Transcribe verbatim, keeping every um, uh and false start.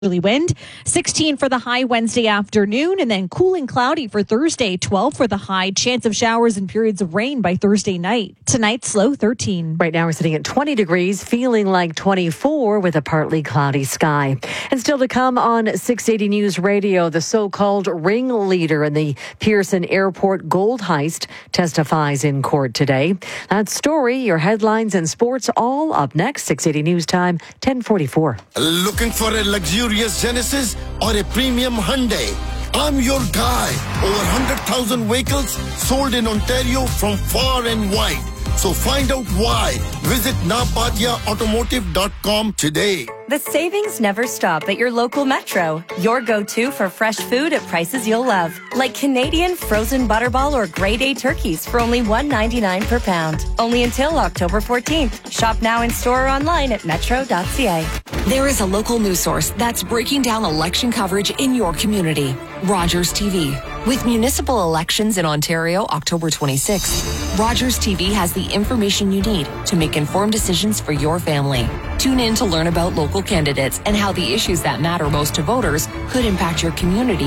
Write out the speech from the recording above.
Wind, sixteen for the high Wednesday afternoon, and then cool and cloudy for Thursday, twelve for the high. Chance of showers and periods of rain by Thursday night. Tonight's low thirteen. Right now we're sitting at twenty degrees, feeling like twenty-four with a partly cloudy sky. And still to come on six eighty News Radio, the so-called ringleader in the Pearson Airport gold heist testifies in court today. That story, your headlines and sports, all up next. six eighty News Time, ten forty-four. Looking for a luxurious Genesis or a premium Hyundai? I'm your guy. Over one hundred thousand vehicles sold in Ontario from far and wide. So find out why. Visit napadia automotive dot com today. The savings never stop at your local Metro. Your go-to for fresh food at prices you'll love. Like Canadian frozen butterball or grade A turkeys for only one ninety-nine per pound. Only until October fourteenth. Shop now in store or online at metro dot c a. There is a local news source that's breaking down election coverage in your community. Rogers T V. With municipal elections in Ontario October twenty-sixth, Rogers T V has the information you need to make informed decisions for your family. Tune in to learn about local candidates and how the issues that matter most to voters could impact your community